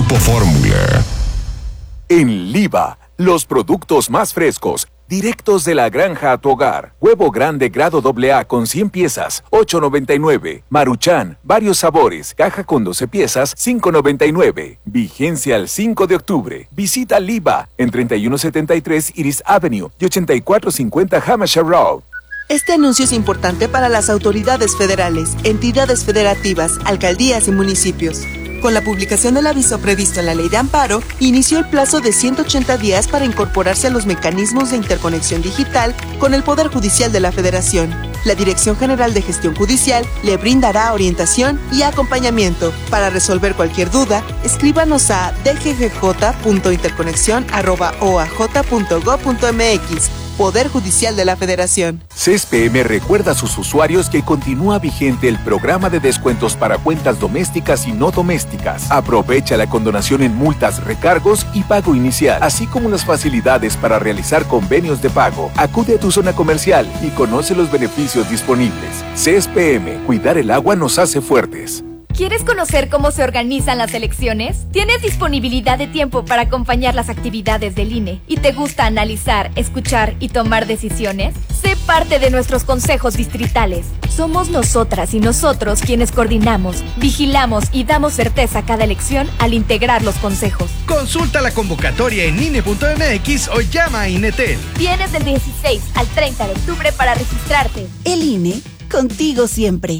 Grupo Fórmula. En Liva, los productos más frescos, directos de la granja a tu hogar. Huevo grande grado AA con 100 piezas, $8.99. Maruchan, varios sabores, caja con 12 piezas, $5.99. Vigencia al 5 de octubre. Visita Liva en 3173 Iris Avenue y 8450 Hampshire Road. Este anuncio es importante para las autoridades federales, entidades federativas, alcaldías y municipios. Con la publicación del aviso previsto en la Ley de Amparo, inició el plazo de 180 días para incorporarse a los mecanismos de interconexión digital con el Poder Judicial de la Federación. La Dirección General de Gestión Judicial le brindará orientación y acompañamiento. Para resolver cualquier duda, escríbanos a dggj.interconexión@oaj.gov.mx. Poder Judicial de la Federación. CSPM recuerda a sus usuarios que continúa vigente el programa de descuentos para cuentas domésticas y no domésticas. Aprovecha la condonación en multas, recargos y pago inicial, así como las facilidades para realizar convenios de pago. Acude a tu zona comercial y conoce los beneficios disponibles. CSPM, cuidar el agua nos hace fuertes. ¿Quieres conocer cómo se organizan las elecciones? ¿Tienes disponibilidad de tiempo para acompañar las actividades del INE? ¿Y te gusta analizar, escuchar y tomar decisiones? Sé parte de nuestros consejos distritales. Somos nosotras y nosotros quienes coordinamos, vigilamos y damos certeza a cada elección al integrar los consejos. Consulta la convocatoria en INE.mx o llama a INETEL. Tienes del 16 al 30 de octubre para registrarte. El INE, contigo siempre.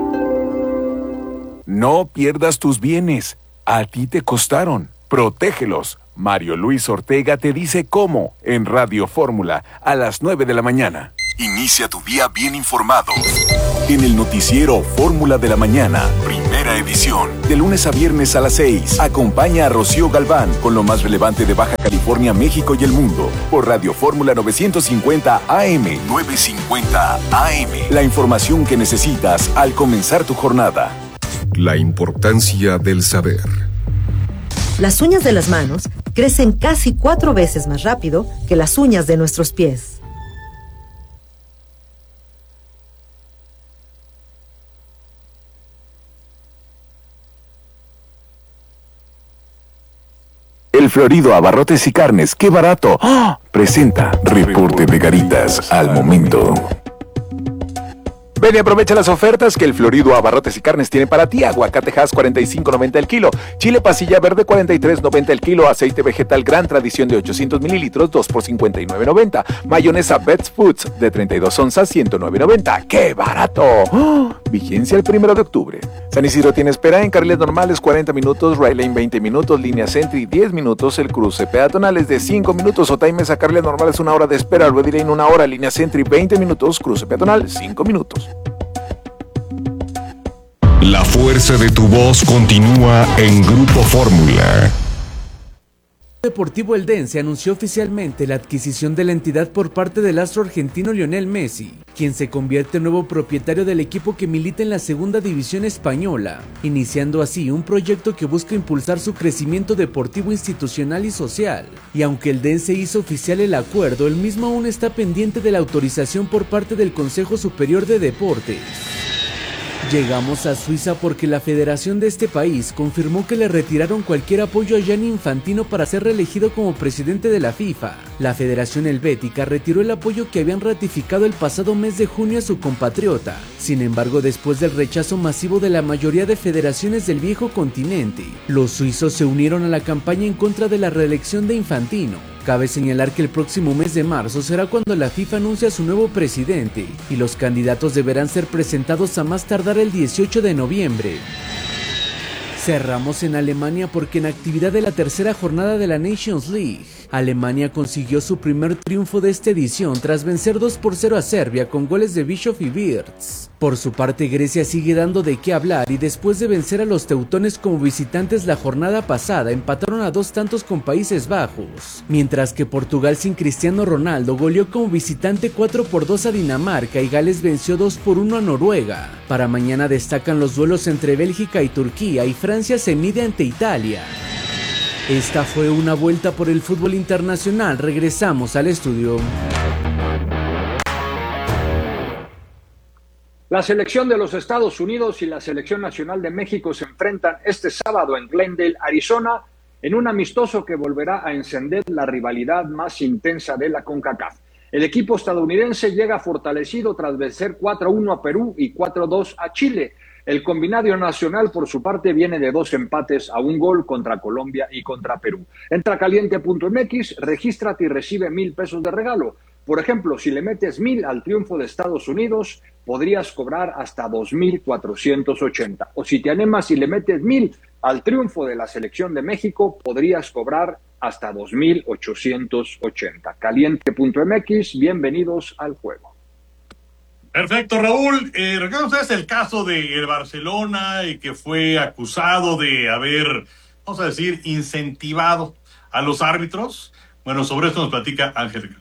No pierdas tus bienes. A ti te costaron. Protégelos. Mario Luis Ortega te dice cómo en Radio Fórmula a las 9 de la mañana. Inicia tu día bien informado. En el noticiero Fórmula de la Mañana, primera edición. De lunes a viernes a las 6. Acompaña a Rocío Galván con lo más relevante de Baja California, México y el mundo. Por Radio Fórmula 950 AM. 950 AM. La información que necesitas al comenzar tu jornada. La importancia del saber. Las uñas de las manos crecen casi 4 veces más rápido que las uñas de nuestros pies. El Florido Abarrotes y Carnes, ¡qué barato! ¡Oh! Presenta Reporte de Garitas al momento. Ven y aprovecha las ofertas que el Florido Abarrotes y Carnes tiene para ti. Aguacate Hass, $45.90 el kilo. Chile pasilla verde, $43.90 el kilo. Aceite vegetal Gran Tradición de 800 mililitros, 2 por $59.90. Mayonesa Best Foods de 32 onzas, $109.90. ¡Qué barato! ¡Oh! Vigencia el 1 de octubre. San Isidro tiene espera en carriles normales 40 minutos, Rail Lane 20 minutos, línea Sentry 10 minutos, el cruce peatonal es de 5 minutos, Otay a carriles normales 1 hora de espera, Ready Lane 1 hora, línea Sentry 20 minutos, cruce peatonal 5 minutos. La fuerza de tu voz continúa en Grupo Fórmula. Deportivo Eldense anunció oficialmente la adquisición de la entidad por parte del astro argentino Lionel Messi, quien se convierte en nuevo propietario del equipo que milita en la segunda división española, iniciando así un proyecto que busca impulsar su crecimiento deportivo, institucional y social. Y aunque Eldense hizo oficial el acuerdo, el mismo aún está pendiente de la autorización por parte del Consejo Superior de Deportes. Llegamos a Suiza porque la federación de este país confirmó que le retiraron cualquier apoyo a Gianni Infantino para ser reelegido como presidente de la FIFA. La federación helvética retiró el apoyo que habían ratificado el pasado mes de junio a su compatriota. Sin embargo, después del rechazo masivo de la mayoría de federaciones del viejo continente, los suizos se unieron a la campaña en contra de la reelección de Infantino. Cabe señalar que el próximo mes de marzo será cuando la FIFA anuncia a su nuevo presidente y los candidatos deberán ser presentados a más tardar el 18 de noviembre. Cerramos en Alemania porque en actividad de la tercera jornada de la Nations League, Alemania consiguió su primer triunfo de esta edición tras vencer 2-0 a Serbia con goles de Bishop y Wirtz. Por su parte, Grecia sigue dando de qué hablar y después de vencer a los teutones como visitantes la jornada pasada, empataron a 2 tantos con Países Bajos, mientras que Portugal sin Cristiano Ronaldo goleó como visitante 4-2 a Dinamarca y Gales venció 2-1 a Noruega. Para mañana destacan los duelos entre Bélgica y Turquía y Francia se mide ante Italia. Esta fue una vuelta por el fútbol internacional. Regresamos al estudio. La selección de los Estados Unidos y la selección nacional de México se enfrentan este sábado en Glendale, Arizona, en un amistoso que volverá a encender la rivalidad más intensa de la CONCACAF. El equipo estadounidense llega fortalecido tras vencer 4-1 a Perú y 4-2 a Chile. El combinado nacional, por su parte, viene de 2 empates a 1 gol contra Colombia y contra Perú. Entra a caliente.mx, regístrate y recibe 1,000 pesos de regalo. Por ejemplo, si le metes 1,000 al triunfo de Estados Unidos, podrías cobrar hasta 2,480. O si te animas y le metes 1,000 al triunfo de la selección de México, podrías cobrar hasta 2,880. Caliente.mx, bienvenidos al juego. Perfecto, Raúl. ¿Recuerdan ustedes el caso del Barcelona y que fue acusado de haber, vamos a decir, incentivado a los árbitros? Bueno, sobre esto nos platica Ángel Ricardo.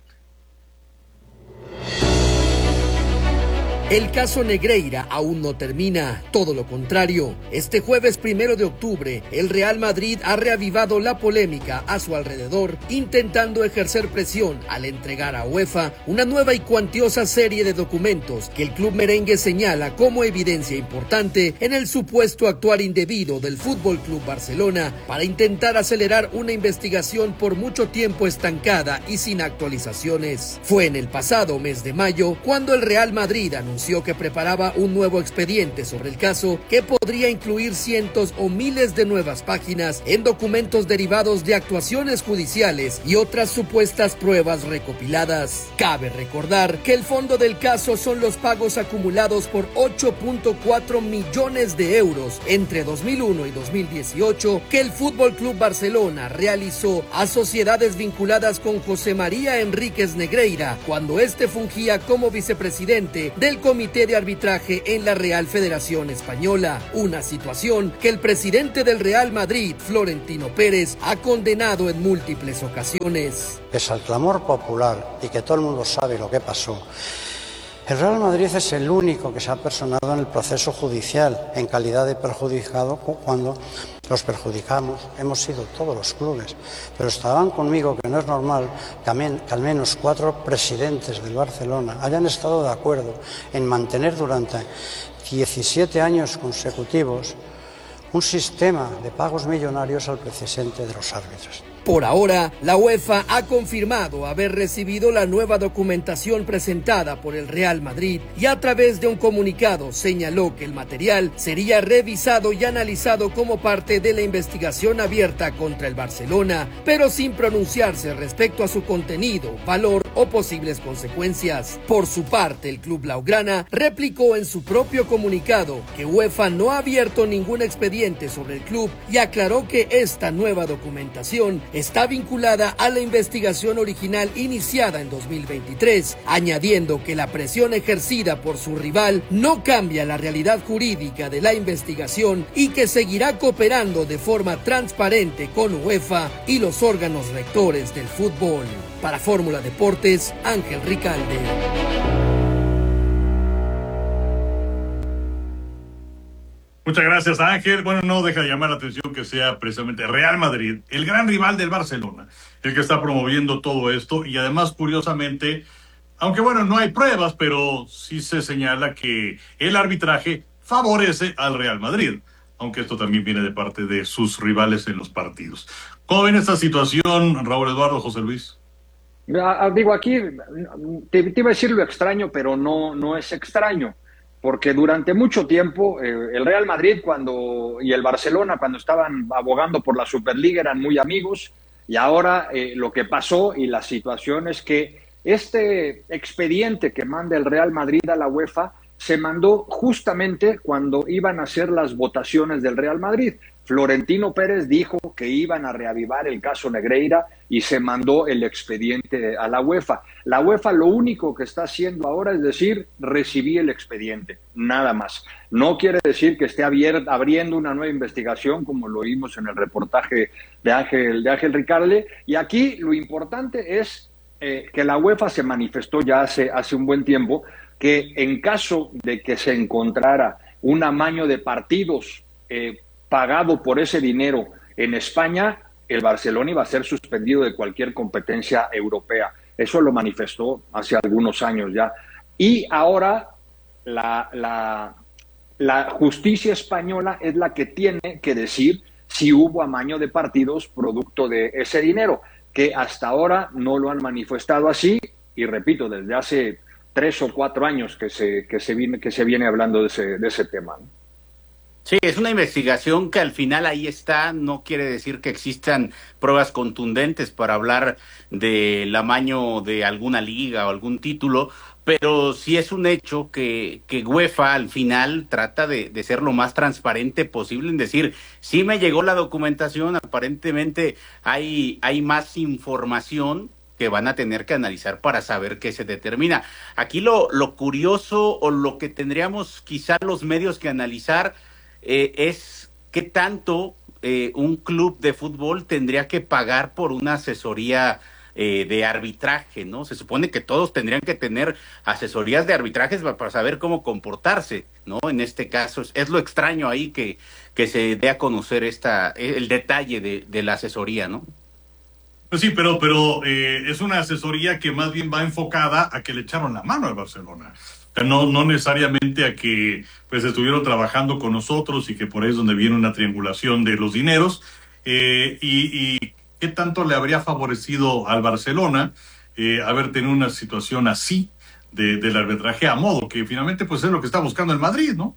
El caso Negreira aún no termina, todo lo contrario. Este jueves 1 de octubre, el Real Madrid ha reavivado la polémica a su alrededor, intentando ejercer presión al entregar a UEFA una nueva y cuantiosa serie de documentos que el club merengue señala como evidencia importante en el supuesto actuar indebido del Fútbol Club Barcelona para intentar acelerar una investigación por mucho tiempo estancada y sin actualizaciones. Fue en el pasado mes de mayo cuando el Real Madrid anunció que preparaba un nuevo expediente sobre el caso que podría incluir cientos o miles de nuevas páginas en documentos derivados de actuaciones judiciales y otras supuestas pruebas recopiladas. Cabe recordar que el fondo del caso son los pagos acumulados por 8.4 millones de euros entre 2001 y 2018 que el Fútbol Club Barcelona realizó a sociedades vinculadas con José María Enríquez Negreira cuando este fungía como vicepresidente del Comité de Arbitraje en la Real Federación Española, una situación que el presidente del Real Madrid, Florentino Pérez, ha condenado en múltiples ocasiones. Pese al clamor popular y que todo el mundo sabe lo que pasó, el Real Madrid es el único que se ha personado en el proceso judicial en calidad de perjudicado cuando los perjudicamos hemos sido todos los clubes, pero estaban conmigo que no es normal que al menos 4 presidentes del Barcelona hayan estado de acuerdo en mantener durante 17 años consecutivos un sistema de pagos millonarios al presidente de los árbitros. Por ahora, la UEFA ha confirmado haber recibido la nueva documentación presentada por el Real Madrid y a través de un comunicado señaló que el material sería revisado y analizado como parte de la investigación abierta contra el Barcelona, pero sin pronunciarse respecto a su contenido, valor o posibles consecuencias. Por su parte, el club blaugrana replicó en su propio comunicado que UEFA no ha abierto ningún expediente sobre el club y aclaró que esta nueva documentación está vinculada a la investigación original iniciada en 2023, añadiendo que la presión ejercida por su rival no cambia la realidad jurídica de la investigación y que seguirá cooperando de forma transparente con UEFA y los órganos rectores del fútbol. Para Fórmula Deportes, Ángel Ricalde. Muchas gracias, Ángel. Bueno, no deja de llamar la atención que sea precisamente Real Madrid, el gran rival del Barcelona, el que está promoviendo todo esto. Y además, curiosamente, aunque bueno, no hay pruebas, pero sí se señala que el arbitraje favorece al Real Madrid, aunque esto también viene de parte de sus rivales en los partidos. ¿Cómo ven esta situación, Raúl Eduardo, José Luis? Digo, aquí te iba a decir lo extraño, pero no es extraño. Porque durante mucho tiempo el Real Madrid y el Barcelona, cuando estaban abogando por la Superliga, eran muy amigos, y ahora lo que pasó y la situación es que este expediente que manda el Real Madrid a la UEFA se mandó justamente cuando iban a hacer las votaciones del Real Madrid. Florentino Pérez dijo que iban a reavivar el caso Negreira y se mandó el expediente a la UEFA. La UEFA lo único que está haciendo ahora es decir, recibí el expediente, nada más. No quiere decir que esté abriendo una nueva investigación, como lo vimos en el reportaje de Ángel Ricalde. Y aquí lo importante es que la UEFA se manifestó ya hace un buen tiempo que en caso de que se encontrara un amaño de partidos pagado por ese dinero en España, el Barcelona iba a ser suspendido de cualquier competencia europea. Eso lo manifestó hace algunos años ya. Y ahora la justicia española es la que tiene que decir si hubo amaño de partidos producto de ese dinero, que hasta ahora no lo han manifestado así, y repito, desde hace 3 o 4 años que se viene hablando de ese tema, ¿no? Sí, es una investigación que al final ahí está, no quiere decir que existan pruebas contundentes para hablar del amaño de alguna liga o algún título, pero sí es un hecho que UEFA al final trata de ser lo más transparente posible en decir, sí me llegó la documentación, aparentemente hay más información que van a tener que analizar para saber qué se determina. Aquí lo curioso o lo que tendríamos quizá los medios que analizar es qué tanto un club de fútbol tendría que pagar por una asesoría de arbitraje, ¿no? Se supone que todos tendrían que tener asesorías de arbitrajes para saber cómo comportarse, ¿no? En este caso es lo extraño ahí que se dé a conocer el detalle de la asesoría, ¿no? Pues sí, pero es una asesoría que más bien va enfocada a que le echaron la mano al Barcelona. No necesariamente a que pues estuvieron trabajando con nosotros y que por ahí es donde viene una triangulación de los dineros. Y qué tanto le habría favorecido al Barcelona haber tenido una situación así del arbitraje a modo, que finalmente pues es lo que está buscando el Madrid, ¿no?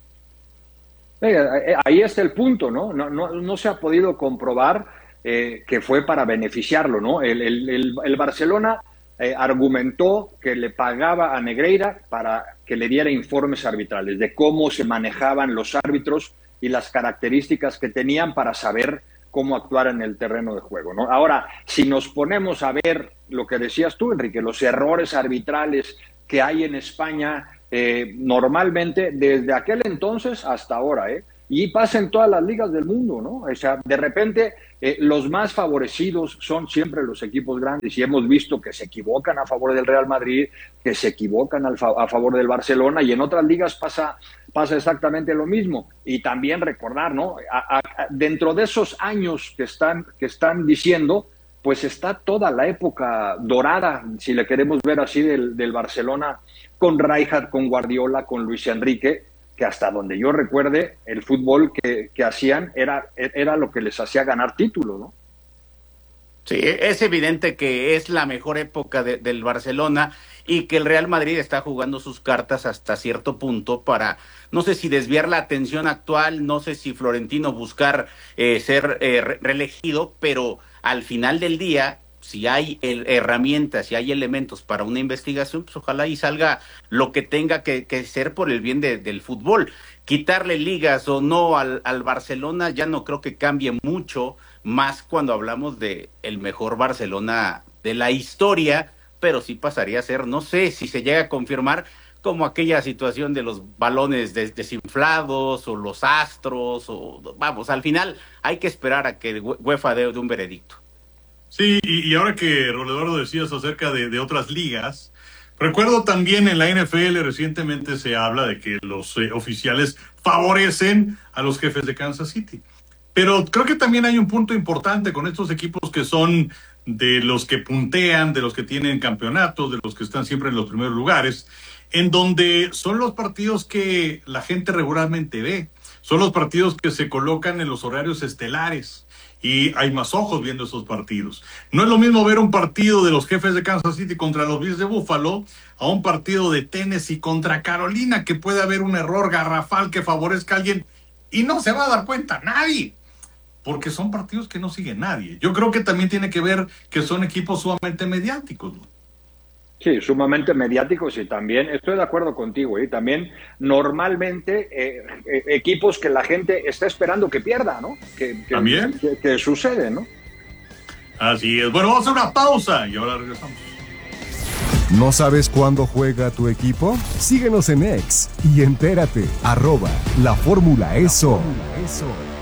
Ahí está el punto, ¿no? No se ha podido comprobar que fue para beneficiarlo, ¿no? El Barcelona argumentó que le pagaba a Negreira para que le diera informes arbitrales de cómo se manejaban los árbitros y las características que tenían para saber cómo actuar en el terreno de juego, ¿no? Ahora, si nos ponemos a ver lo que decías tú, Enrique, los errores arbitrales que hay en España, normalmente desde aquel entonces hasta ahora, y pasa en todas las ligas del mundo, ¿no? O sea, de repente los más favorecidos son siempre los equipos grandes y hemos visto que se equivocan a favor del Real Madrid, que se equivocan a favor del Barcelona, y en otras ligas pasa exactamente lo mismo. Y también recordar, ¿no? Dentro de esos años que están diciendo, pues está toda la época dorada, si le queremos ver así, del Barcelona, con Rijkaard, con Guardiola, con Luis Enrique, que hasta donde yo recuerde, el fútbol que hacían era lo que les hacía ganar títulos, ¿no? Sí, es evidente que es la mejor época del Barcelona y que el Real Madrid está jugando sus cartas hasta cierto punto para, no sé si desviar la atención actual, no sé si Florentino buscar ser reelegido, pero al final del día, si hay herramientas, si hay elementos para una investigación, pues ojalá y salga lo que tenga que ser por el bien del fútbol. Quitarle ligas o no al Barcelona ya no creo que cambie mucho, más cuando hablamos de el mejor Barcelona de la historia, pero sí pasaría a ser, no sé si se llega a confirmar, como aquella situación de los balones desinflados o los astros, o vamos, al final hay que esperar a que UEFA dé un veredicto. Sí, y ahora que Eduardo decías acerca de otras ligas, recuerdo también en la NFL recientemente se habla de que los oficiales favorecen a los Jefes de Kansas City. Pero creo que también hay un punto importante con estos equipos que son de los que puntean, de los que tienen campeonatos, de los que están siempre en los primeros lugares, en donde son los partidos que la gente regularmente ve, son los partidos que se colocan en los horarios estelares. Y hay más ojos viendo esos partidos. No es lo mismo ver un partido de los Jefes de Kansas City contra los Bills de Buffalo a un partido de Tennessee contra Carolina, que puede haber un error garrafal que favorezca a alguien y no se va a dar cuenta nadie, porque son partidos que no sigue nadie. Yo creo que también tiene que ver que son equipos sumamente mediáticos, ¿no? Sí, sumamente mediáticos, y también estoy de acuerdo contigo, y también normalmente equipos que la gente está esperando que pierda, ¿no? ¿También? Que sucede, ¿no? Así es. Bueno, vamos a hacer una pausa y ahora regresamos. ¿No sabes cuándo juega tu equipo? Síguenos en X y entérate. @LaFórmulaEso.